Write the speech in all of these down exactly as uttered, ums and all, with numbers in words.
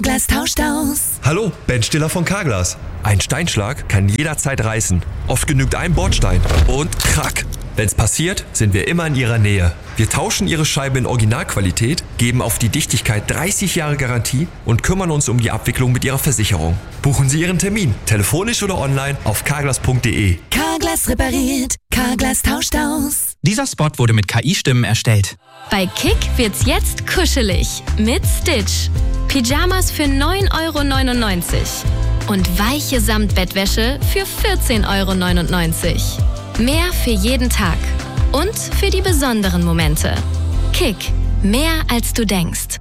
Carglass tauscht aus. Hallo, Ben Stiller von Carglass. Ein Steinschlag kann jederzeit reißen. Oft genügt ein Bordstein und krack. Wenn's passiert, sind wir immer in Ihrer Nähe. Wir tauschen Ihre Scheibe in Originalqualität, geben auf die Dichtigkeit dreißig Jahre Garantie und kümmern uns um die Abwicklung mit Ihrer Versicherung. Buchen Sie Ihren Termin, telefonisch oder online auf carglass punkt de. Carglass repariert, Carglass tauscht aus. Dieser Spot wurde mit K I-Stimmen erstellt. Bei Kick wird's jetzt kuschelig mit Stitch. Pyjamas für neun Euro neunundneunzig und weiche Samtbettwäsche für vierzehn Euro neunundneunzig. Mehr für jeden Tag und für die besonderen Momente. Kick, mehr als du denkst.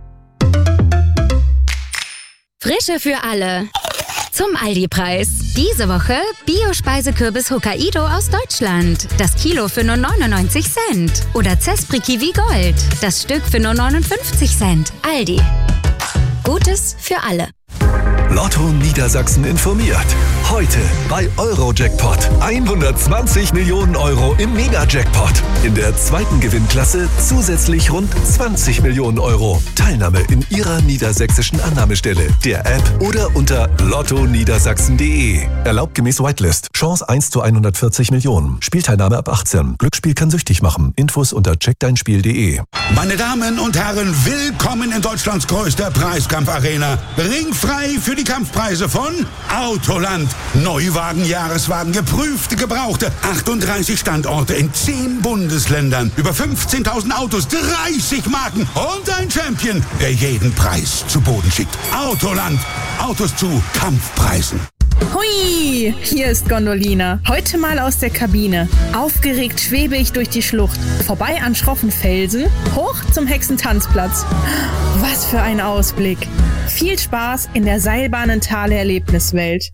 Frische für alle. Zum Aldi-Preis. Diese Woche Bio-Speisekürbis Hokkaido aus Deutschland. Das Kilo für nur neunundneunzig Cent. Oder Zespri Kiwi Gold. Das Stück für nur neunundfünfzig Cent. Aldi. Gutes für alle. Lotto Niedersachsen informiert. Heute bei Eurojackpot. hundertzwanzig Millionen Euro im Mega-Jackpot. In der zweiten Gewinnklasse zusätzlich rund zwanzig Millionen Euro. Teilnahme in Ihrer niedersächsischen Annahmestelle, der App oder unter lotto niedersachsen punkt de. Erlaubt gemäß Whitelist. Chance eins zu hundertvierzig Millionen. Spielteilnahme ab achtzehn. Glücksspiel kann süchtig machen. Infos unter check dein spiel punkt de. Meine Damen und Herren, willkommen in Deutschlands größter Preiskampfarena. Ringfrei für die Kampfpreise von Autoland. Neuwagen, Jahreswagen, geprüfte, gebrauchte. achtunddreißig Standorte in zehn Bundesländern. Über fünfzehntausend Autos, dreißig Marken und ein Champion, der jeden Preis zu Boden schickt. Autoland. Autos zu Kampfpreisen. Hui, hier ist Gondolina. Heute mal aus der Kabine. Aufgeregt schwebe ich durch die Schlucht. Vorbei an schroffen Felsen, hoch zum Hexentanzplatz. Was für ein Ausblick. Viel Spaß in der Seilbahnentale-Erlebniswelt.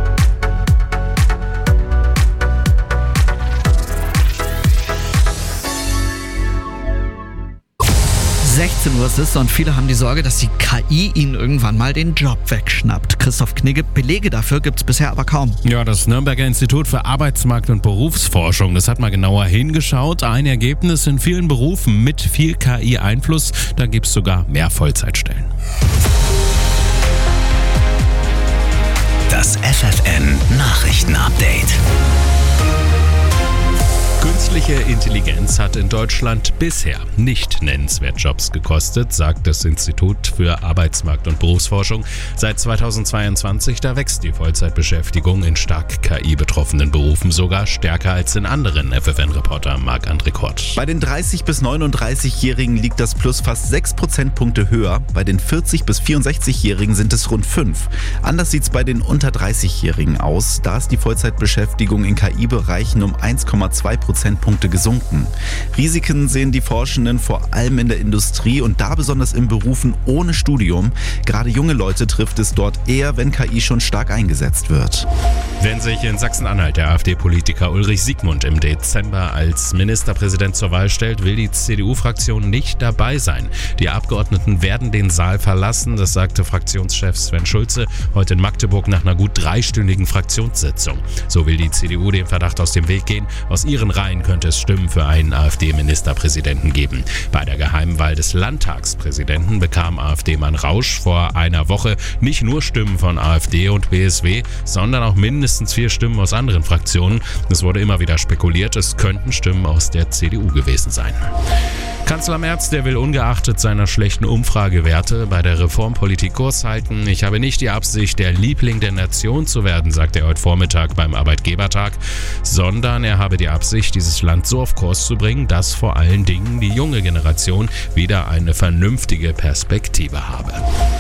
sechzehn Uhr ist es und viele haben die Sorge, dass die K I ihnen irgendwann mal den Job wegschnappt. Christoph Knigge, Belege dafür gibt es bisher aber kaum. Ja, das Nürnberger Institut für Arbeitsmarkt- und Berufsforschung, das hat mal genauer hingeschaut. Ein Ergebnis: in vielen Berufen mit viel K I-Einfluss, da gibt es sogar mehr Vollzeitstellen. Das F F N-Nachrichten-Update. Künstliche Intelligenz hat in Deutschland bisher nicht nennenswert Jobs gekostet, sagt das Institut für Arbeitsmarkt- und Berufsforschung. Seit zweitausendzweiundzwanzig, da wächst die Vollzeitbeschäftigung in stark K I-betroffenen Berufen sogar stärker als in anderen. F F N-Reporter Marc-André Kort. Bei den dreißig- bis neununddreißigjährigen liegt das Plus fast sechs Prozentpunkte höher. Bei den vierzig- bis vierundsechzigjährigen sind es rund fünf. Anders sieht es bei den unter dreißigjährigen aus. Da ist die Vollzeitbeschäftigung in K I-Bereichen um eins Komma zwei Prozentpunkte gesunken. Risiken sehen die Forschenden vor allem in der Industrie und da besonders in Berufen ohne Studium. Gerade junge Leute trifft es dort eher, wenn K I schon stark eingesetzt wird. Wenn sich in Sachsen-Anhalt der AfD-Politiker Ulrich Siegmund im Dezember als Ministerpräsident zur Wahl stellt, will die C D U-Fraktion nicht dabei sein. Die Abgeordneten werden den Saal verlassen, das sagte Fraktionschef Sven Schulze heute in Magdeburg nach einer gut dreistündigen Fraktionssitzung. So will die C D U dem Verdacht aus dem Weg gehen. Aus ihren Reihen könnte es Stimmen für einen AfD-Ministerpräsidenten geben. Bei der Geheimwahl des Landtagspräsidenten bekam AfD-Mann Rausch vor einer Woche nicht nur Stimmen von AfD und B S W, sondern auch mindestens vier Stimmen aus anderen Fraktionen. Es wurde immer wieder spekuliert, es könnten Stimmen aus der C D U gewesen sein. Kanzler Merz, der will ungeachtet seiner schlechten Umfragewerte bei der Reformpolitik Kurs halten. Ich habe nicht die Absicht, der Liebling der Nation zu werden, sagt er heute Vormittag beim Arbeitgebertag, sondern er habe die Absicht, dieses Land so auf Kurs zu bringen, dass vor allen Dingen die junge Generation wieder eine vernünftige Perspektive habe.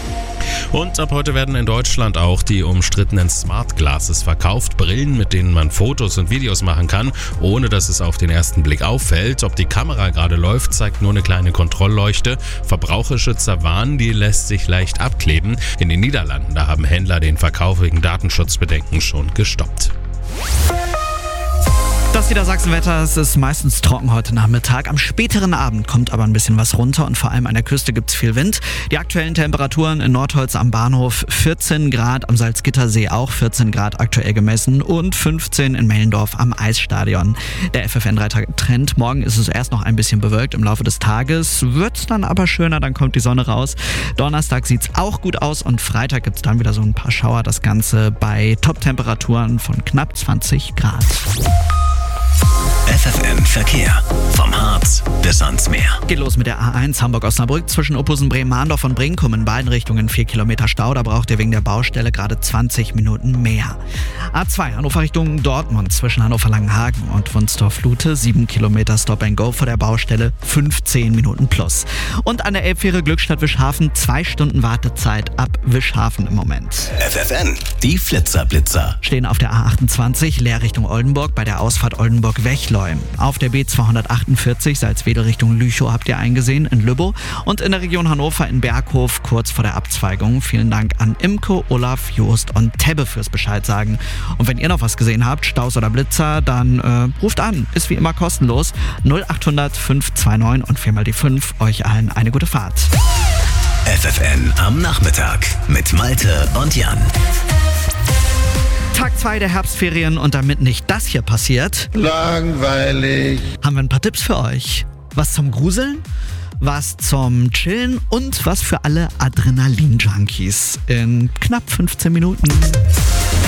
Und ab heute werden in Deutschland auch die umstrittenen Smart Glasses verkauft. Brillen, mit denen man Fotos und Videos machen kann, ohne dass es auf den ersten Blick auffällt. Ob die Kamera gerade läuft, zeigt nur eine kleine Kontrollleuchte. Verbraucherschützer warnen, die lässt sich leicht abkleben. In den Niederlanden, da haben Händler den Verkauf wegen Datenschutzbedenken schon gestoppt. Das Niedersachsenwetter, es ist meistens trocken heute Nachmittag. Am späteren Abend kommt aber ein bisschen was runter und vor allem an der Küste gibt es viel Wind. Die aktuellen Temperaturen in Nordholz am Bahnhof vierzehn Grad, am Salzgittersee auch vierzehn Grad aktuell gemessen und fünfzehn in Mellendorf am Eisstadion. Der F F N drei Tage Trend. Morgen ist es erst noch ein bisschen bewölkt. Im Laufe des Tages wird es dann aber schöner, dann kommt die Sonne raus. Donnerstag sieht es auch gut aus und Freitag gibt es dann wieder so ein paar Schauer. Das Ganze bei Top-Temperaturen von knapp zwanzig Grad. F F N Verkehr. Vom Harz bis ans Meer. Geht los mit der A eins Hamburg-Osnabrück zwischen Oppusen, Bremen-Mahndorf und Brinkum. In beiden Richtungen vier Kilometer Stau. Da braucht ihr wegen der Baustelle gerade zwanzig Minuten mehr. A zwei Hannover Richtung Dortmund zwischen Hannover-Langenhagen und Wunstorf-Lute. sieben Kilometer Stop and Go vor der Baustelle. fünfzehn Minuten plus. Und an der Elbfähre Glückstadt-Wischhafen zwei Stunden Wartezeit ab Wischhafen im Moment. F F N, die Flitzer-Blitzer. Stehen auf der A achtundzwanzig Leer Richtung Oldenburg bei der Ausfahrt Oldenburg-Wechleu. Auf der B zweihundertachtundvierzig Salzwedel Richtung Lüchow habt ihr eingesehen in Lübbow und in der Region Hannover in Berghof kurz vor der Abzweigung. Vielen Dank an Imke, Olaf, Jost und Tebbe fürs Bescheid sagen. Und wenn ihr noch was gesehen habt, Staus oder Blitzer, dann äh, ruft an. Ist wie immer kostenlos. null achthundert fünf zwei neun und viermal die fünf. Euch allen eine gute Fahrt. F F N am Nachmittag mit Malte und Jan. Tag zwei der Herbstferien und damit nicht das hier passiert, langweilig, haben wir ein paar Tipps für euch. Was zum Gruseln, was zum Chillen und was für alle Adrenalin-Junkies in knapp fünfzehn Minuten.